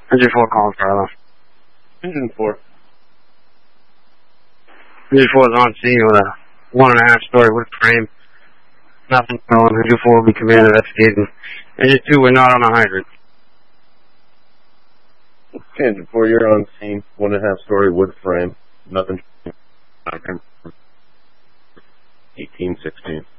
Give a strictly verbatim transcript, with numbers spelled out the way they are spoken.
Engine four calling Charlie. Engine four. Engine four is on scene with a one and a half story wood frame. Nothing going. Engine four will be command investigating. Engine two, we're not on a hydrant. Okay, Engine four, you're on scene. One and a half story wood frame. Nothing. eighteen sixteen.